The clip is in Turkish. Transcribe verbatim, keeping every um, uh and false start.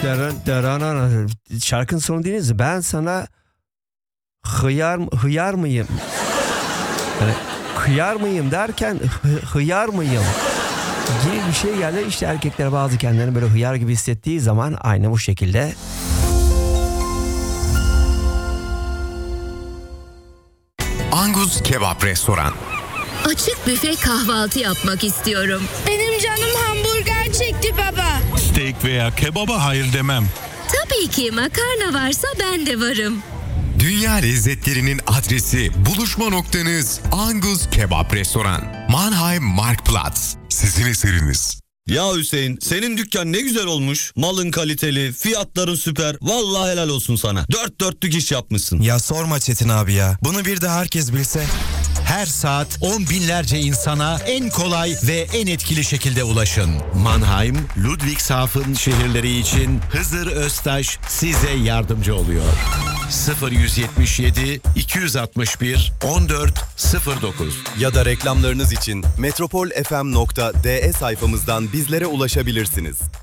Deran, deran, şarkının sonu değiliz. Ben sana hıyar, hıyar mıyım? Yani, hıyar mıyım derken hı, hıyar mıyım? Gibi bir şey geldi. İşte erkekler bazı kendilerini böyle hıyar gibi hissettiği zaman aynı bu şekilde. Angus Kebap Restoran. Açık büfe kahvaltı yapmak istiyorum. Benim canım hamburger çekti baba. Steak veya kebaba hayır demem. Tabii ki makarna varsa ben de varım. Dünya lezzetlerinin adresi, buluşma noktanız Angus Kebap Restoran. Mannheim Marktplatz. Sizin eseriniz. Ya Hüseyin, senin dükkan ne güzel olmuş. Malın kaliteli, fiyatların süper. Vallahi helal olsun sana. Dört dörtlük iş yapmışsın. Ya sorma Çetin abi ya. Bunu bir de herkes bilse. Her saat on binlerce insana en kolay ve en etkili şekilde ulaşın. Mannheim, Ludwigshafen şehirleri için Hızır Öztaş size yardımcı oluyor. sıfır yüz yetmiş yedi iki yüz altmış bir on dört sıfır dokuz Ya da reklamlarınız için metropol f m nokta d e sayfamızdan bizlere ulaşabilirsiniz.